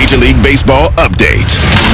Major League Baseball update.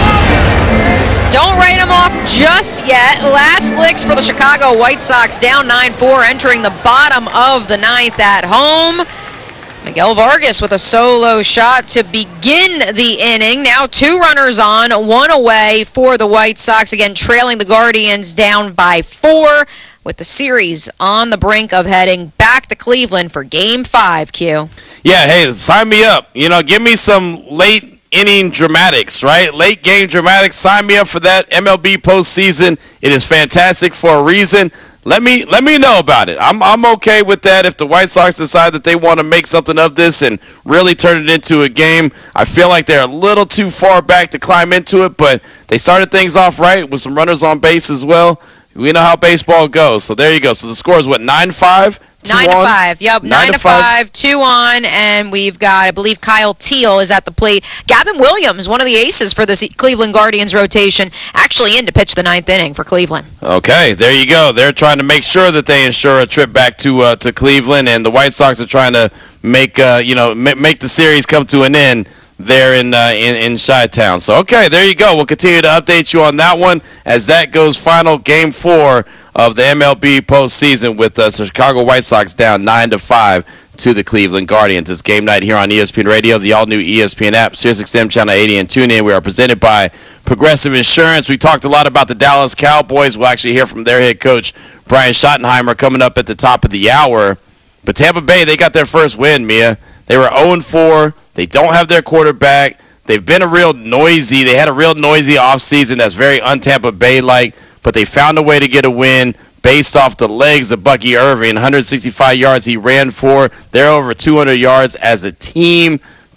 Don't write them off just yet. Last licks for the Chicago White Sox, down 9-4, entering the bottom of the ninth at home. Miguel Vargas with a solo shot to begin the inning. Now 2 runners on, 1 away for the White Sox, again trailing the Guardians down by 4, with the series on the brink of heading back to Cleveland for Game 5, Q. Yeah, hey, sign me up. You know, give me some late inning dramatics, right? Late game dramatics. Sign me up for that. MLB postseason. It is fantastic for a reason. Let me know about it. I'm okay with that. If the White Sox decide that they want to make something of this and really turn it into a game, I feel like they're a little too far back to climb into it, but they started things off right with some runners on base as well. We know how baseball goes. So there you go. So the score is what, 9-5? 9-5. Yep, 9-5, 2 on, and we've got, I believe, Kyle Teal is at the plate. Gavin Williams, one of the aces for this Cleveland Guardians rotation, actually in to pitch the 9th inning for Cleveland. Okay, there you go. They're trying to make sure that they ensure a trip back to Cleveland, and the White Sox are trying to make make the series come to an end there in Chi-Town. So, okay, there you go. We'll continue to update you on that one as that goes final Game 4 of the MLB postseason with the Chicago White Sox down 9-5 to the Cleveland Guardians. It's game night here on ESPN Radio, the all-new ESPN app, SiriusXM Channel 80, and TuneIn. We are presented by Progressive Insurance. We talked a lot about the Dallas Cowboys. We'll actually hear from their head coach, Brian Schottenheimer, coming up at the top of the hour. But Tampa Bay, they got their first win, Mia. They were 0-4. They don't have their quarterback. They've been they had a real noisy offseason that's very un-Tampa Bay-like, but they found a way to get a win based off the legs of Bucky Irving. 165 yards he ran for. They're over 200 yards as a team,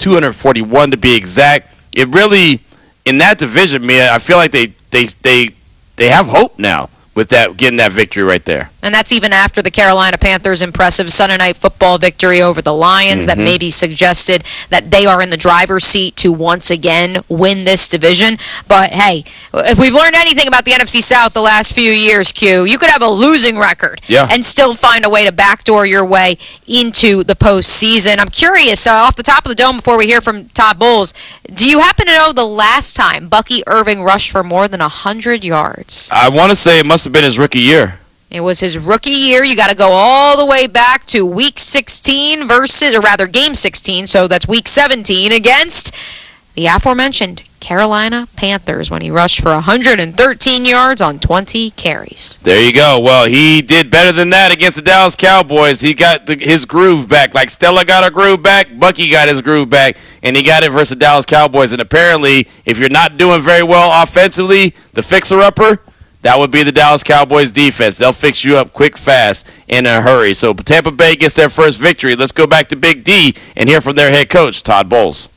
241 to be exact. It really, in that division, Mia, I feel like they have hope now with that, getting that victory right there. And that's even after the Carolina Panthers' impressive Sunday Night Football victory over the Lions that maybe suggested that they are in the driver's seat to once again win this division. But, hey, if we've learned anything about the NFC South the last few years, Q, you could have a losing record and still find a way to backdoor your way into the postseason. I'm curious, off the top of the dome before we hear from Todd Bowles, do you happen to know the last time Bucky Irving rushed for more than 100 yards? I want to say it must have been his rookie year. It was his rookie year. You got to go all the way back to Week 16 Game 16, so that's Week 17 against the aforementioned Carolina Panthers when he rushed for 113 yards on 20 carries. There you go. Well, he did better than that against the Dallas Cowboys. He got his groove back. Like Stella got her groove back, Bucky got his groove back, and he got it versus the Dallas Cowboys. And apparently, if you're not doing very well offensively, the fixer-upper, that would be the Dallas Cowboys defense. They'll fix you up quick, fast, in a hurry. So Tampa Bay gets their first victory. Let's go back to Big D and hear from their head coach, Todd Bowles.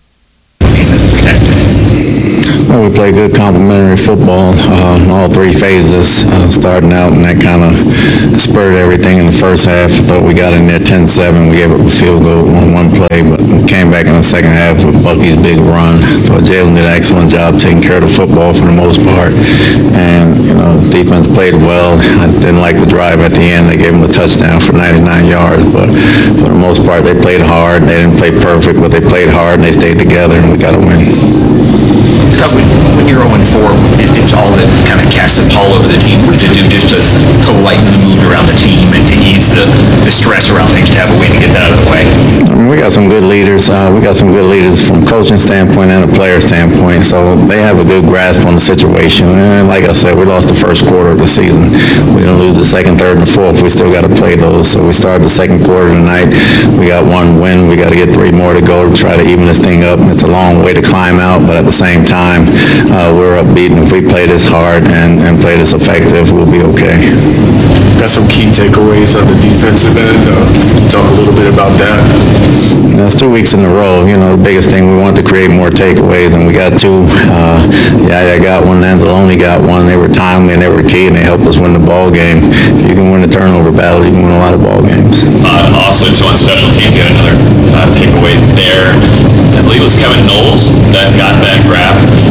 Well, we played good complementary football in all 3 phases, starting out, and that kind of spurred everything in the first half. I thought we got in there 10-7. We gave up a field goal on one play, but we came back in the second half with Bucky's big run. Thought Jalen did an excellent job taking care of the football for the most part, and defense played well. I didn't like the drive at the end. They gave them a touchdown for 99 yards, but for the most part, they played hard. They didn't play perfect, but they played hard, and they stayed together, and we got a win. When you're 0-4, it's all that kind of casts a pall over the team. What does it do just to lighten the mood around the team and to ease the stress around things, to have a way to get that out of the way? I mean, we got some good leaders. We got some good leaders from coaching standpoint and a player standpoint, so they have a good grasp on the situation. And like I said, we lost the first quarter of the season. We didn't lose the second, third, and the fourth. We still got to play those. So we started the second quarter tonight. We got 1 win. We got to get 3 more to go to try to even this thing up. It's a long way to climb out, but at the same time, we're upbeat, and if we play this hard and play this effective, we'll be okay. Got some key takeaways on the defensive end. Talk a little bit about that. That's 2 weeks in a row. The biggest thing, we want to create more takeaways, and we got 2. I got 1, Anzalone got 1. They were timely, and they were key, and they helped us win the ball game. If you can win a turnover battle, you can win a lot of ball games. Also, too, on special teams, you had another takeaway there. I believe it was Kevin Knowles that got that grab.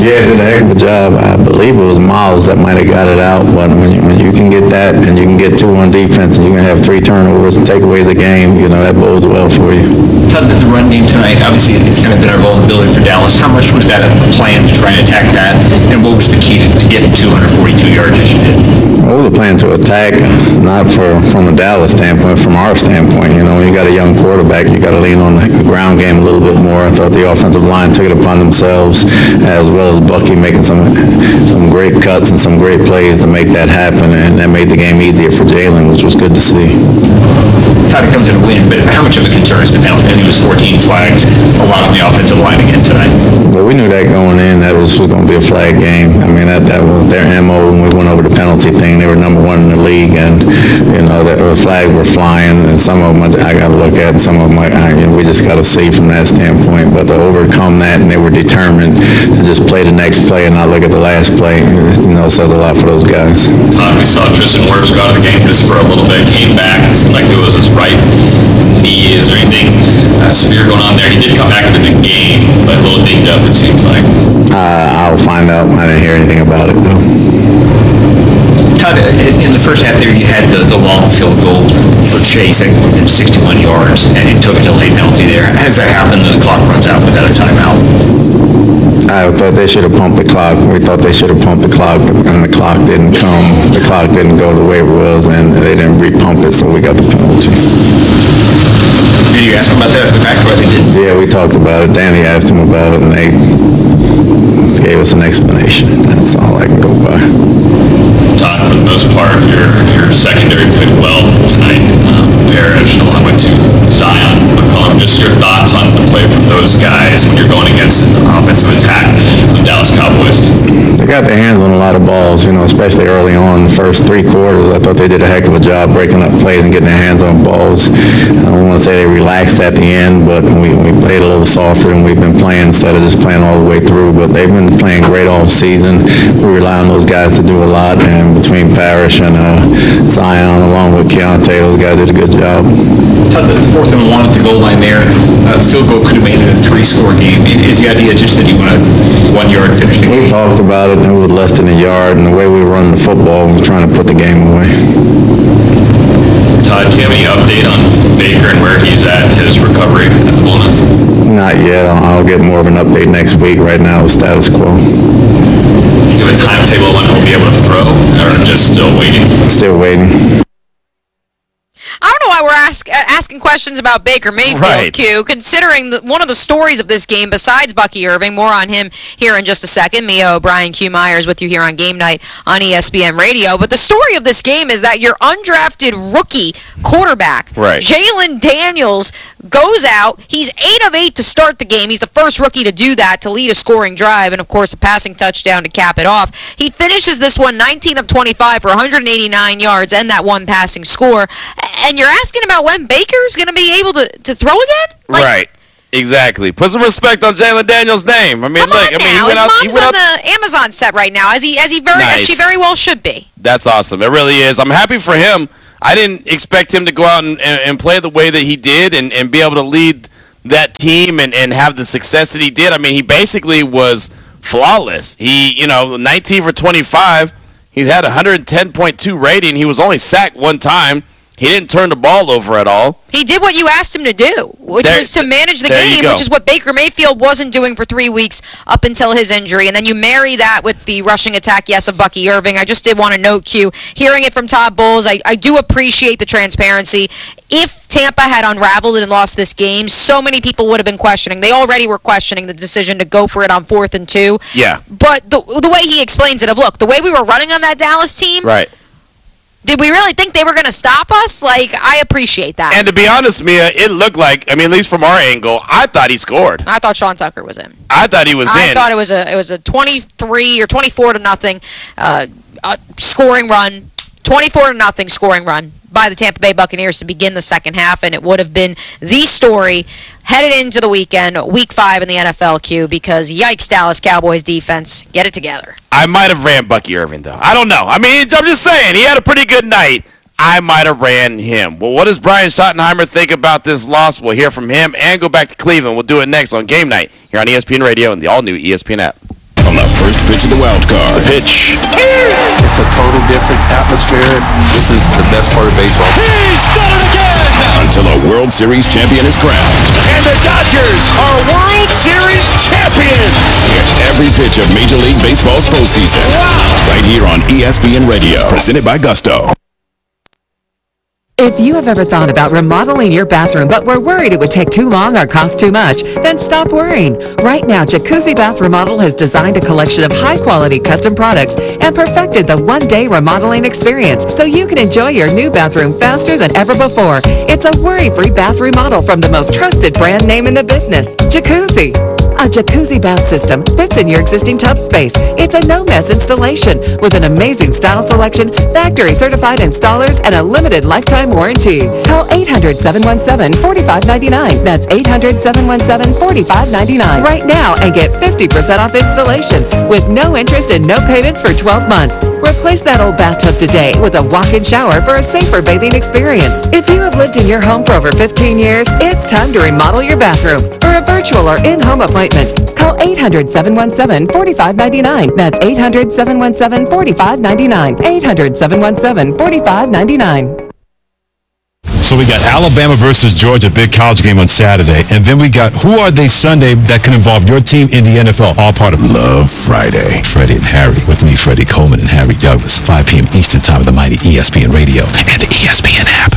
Yeah, did a heck of a job. I believe it was Miles that might have got it out, but when you can get that and you can get 2 on defense and you can have 3 turnovers and take away a game, that bodes well for you. How did the run game tonight, obviously it's kind of been our vulnerability for Dallas. How much was that a plan to try and attack that? And what was the key to getting 242 yards as you did? What was the plan to attack? Not from a Dallas standpoint, from our standpoint. When you got a young quarterback, you got to lean on the ground game a little bit more. I thought the offensive line took it upon themselves, as well as Bucky making some great cuts and some great plays to make that happen, and that made the game easier for Jalen, which was good to see. Todd, it comes in a win, but how much of a concern is the penalty? I think it was 14 flags, a lot on the offensive line again tonight. But we knew that going in, that was going to be a flag game. I mean, that was their MO when we went over the penalty thing. They were number 1 in the league, and, the flags were flying, and some of them I got to look at, and some of them we just got to see from that standpoint. But to overcome that, and they were determined to just play the next play and not look at the last play, says a lot for those guys. Todd, we saw Tristan Wirfs go out of the game just for a little bit, came back. It seemed like it was his right knee. Is there anything severe going on there? He did come back into the game, but a little dinged up, it seems like. I'll find out. I didn't hear anything about it, though. Todd, in the first half there, you had the long field goal for Chase at 61 yards, and it took a delayed penalty there. How does that happen when the clock runs out without a timeout? I thought they should have pumped the clock. We thought they should have pumped the clock, and the clock didn't come. The clock didn't go the way it was, and they didn't repump it, so we got the penalty. Did you ask them about that after the fact, or they didn't? Yeah, we talked about it. Danny asked him about it, and they gave us an explanation. That's all I can go by. Todd, for the most part, your secondary played well tonight. Parrish, along with Zion, McCollum. Just your thoughts on the play from those guys when you're going against an offensive attack of the Dallas Cowboys. They got their hands on a lot of balls, especially early on. The first 3 quarters, I thought they did a heck of a job breaking up plays and getting their hands on balls. I don't want to say they relaxed at the end, but we played a little softer than we've been playing instead of just playing all the way through. But they've been playing great all season. We rely on those guys to do a lot, and between Parrish and Zion, along with Keontae, those guys did a good job. Todd, the 4th and 1 at the goal line there, field goal could have made it a 3-score game. Is the idea just that you want a 1-yard finish the game? We talked about it, and it was less than a yard, and the way we run the football, we're trying to put the game away. Todd, do you have any update on Baker and where he's at, his recovery at the moment? Not yet. I'll get more of an update next week. Right now, it's status quo. Do you have a timetable when he'll be able to throw, or just still waiting? Still waiting. I don't know why we're asking questions about Baker Mayfield, Right. Q, considering one of the stories of this game, besides Bucky Irving, more on him here in just a second. Mia O'Brien, Q Myers with you here on Game Night on ESPN Radio. But the story of this game is that your undrafted rookie quarterback, Right. Jalen Daniels, goes out. He's 8 of 8 to start the game. He's the first rookie to do that, to lead a scoring drive, and, of course, a passing touchdown to cap it off. He finishes this one 19 of 25 for 189 yards and that one passing score. And you're asking about when Baker's going to be able to throw again? Right. Exactly. Put some respect on Jalen Daniels' name. I mean, Come on look. now. He went His out. mom's on the Amazon set right now, as she very well should be. That's awesome. It really is. I'm happy for him. I didn't expect him to go out and play the way that he did and be able to lead that team and have the success that he did. I mean, he basically was flawless. He, 19 for 25. He had a 110.2 rating. He was only sacked one time. He didn't turn the ball over at all. He did what you asked him to do, which was to manage the game, which is what Baker Mayfield wasn't doing for 3 weeks up until his injury. And then you marry that with the rushing attack, yes, of Bucky Irving. I just did want to note, Q, hearing it from Todd Bowles, I do appreciate the transparency. If Tampa had unraveled and lost this game, so many people would have been questioning. They already were questioning the decision to go for it on 4th and 2. Yeah. But the way he explains it, look, the way we were running on that Dallas team, Right. did we really think they were going to stop us? I appreciate that. And to be honest, Mia, it looked like, at least from our angle, I thought he scored. I thought Sean Tucker was in. I thought he was in. I thought it was a 23 or 24 to nothing scoring run, 24 to nothing scoring run by the Tampa Bay Buccaneers to begin the second half, and it would have been the story headed into the weekend, Week 5 in the NFL, Q, because yikes, Dallas Cowboys defense, get it together. I might have ran Bucky Irving, though. I don't know. I mean, I'm just saying, he had a pretty good night. I might have ran him. Well, what does Brian Schottenheimer think about this loss? We'll hear from him and go back to Cleveland. We'll do it next on Game Night here on ESPN Radio and the all-new ESPN app. From the first pitch of the wild card. Pitch. It's a total different atmosphere. This is the best part of baseball. He's done it again! Until a World Series champion is crowned. And the Dodgers are World Series champions! Get every pitch of Major League Baseball's postseason. Wow! Right here on ESPN Radio. Presented by Gusto. If you have ever thought about remodeling your bathroom but were worried it would take too long or cost too much, then stop worrying. Right now, Jacuzzi Bath Remodel has designed a collection of high-quality custom products and perfected the one-day remodeling experience so you can enjoy your new bathroom faster than ever before. It's a worry-free bath remodel from the most trusted brand name in the business, Jacuzzi. A Jacuzzi bath system fits in your existing tub space. It's a no-mess installation with an amazing style selection, factory-certified installers, and a limited lifetime warranty. Call 800-717-4599. That's 800-717-4599 right now and get 50% off installation with no interest and no payments for 12 months. Replace that old bathtub today with a walk-in shower for a safer bathing experience. If you have lived in your home for over 15 years, it's time to remodel your bathroom. For a virtual or in-home appointment, call 800-717-4599. That's 800-717-4599. 800-717-4599. So we got Alabama versus Georgia, big college game on Saturday. And then we got Who Are They Sunday that can involve your team in the NFL, all part of Love Friday. Freddie and Harry. With me, Freddie Coleman and Harry Douglas. 5 p.m. Eastern Time of the mighty ESPN Radio and the ESPN app.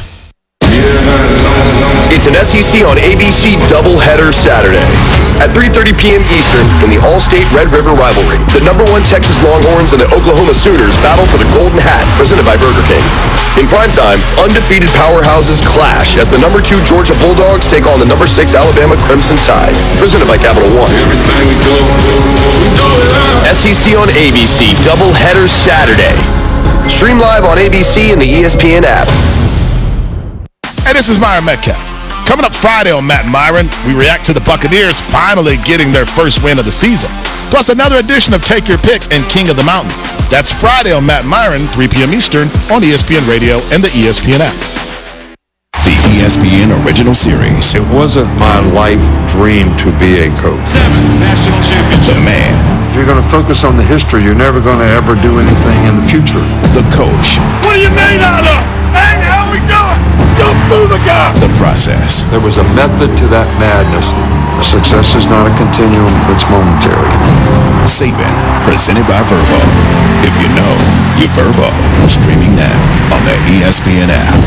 It's an SEC on ABC doubleheader Saturday. At 3:30 p.m. Eastern in the All-State Red River rivalry, the #1 Texas Longhorns and the Oklahoma Sooners battle for the Golden Hat, presented by Burger King. In primetime, undefeated powerhouses clash as the #2 Georgia Bulldogs take on the #6 Alabama Crimson Tide, presented by Capital One. Everything we do it. SEC on ABC doubleheader Saturday. Stream live on ABC and the ESPN app. Hey, this is Myron Metcalf. Coming up Friday on Matt and Myron, we react to the Buccaneers finally getting their first win of the season. Plus another edition of Take Your Pick and King of the Mountain. That's Friday on Matt and Myron, 3 p.m. Eastern on ESPN Radio and the ESPN app. The ESPN Original Series. It wasn't my life dream to be a coach. 7th national championship. The man. If you're going to focus on the history, you're never going to ever do anything in the future. The coach. What are you made out of? Hey, how we doing? Don't move the guy! The process. There was a method to that madness. Success is not a continuum, it's momentary. Saban, presented by Verbo. If you know, you Verbo. Streaming now on the ESPN app.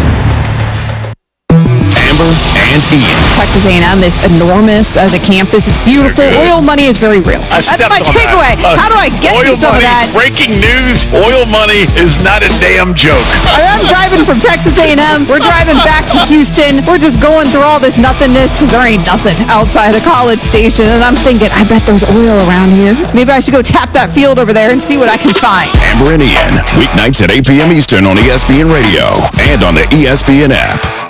Amber and Ian. Texas A&M is enormous as a campus. It's beautiful. Oil money is very real. That's my takeaway. How do I get to some of that? Breaking news, oil money is not a damn joke. I'm driving from Texas A&M. We're driving back to Houston. We're just going through all this nothingness because there ain't nothing outside the College Station. And I'm thinking, I bet there's oil around here. Maybe I should go tap that field over there and see what I can find. Amber and Ian, weeknights at 8 p.m. Eastern on ESPN Radio and on the ESPN app.